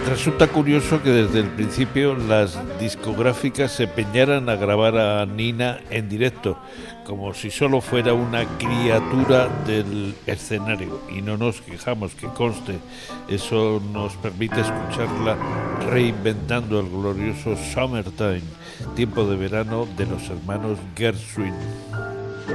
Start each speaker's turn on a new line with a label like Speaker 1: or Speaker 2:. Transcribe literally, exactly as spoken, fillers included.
Speaker 1: Resulta curioso que desde el principio las discográficas se empeñaran a grabar a Nina en directo, como si solo fuera una criatura del escenario, y no nos quejamos, que conste, eso nos permite escucharla reinventando el glorioso Summertime, tiempo de verano de los hermanos Gershwin.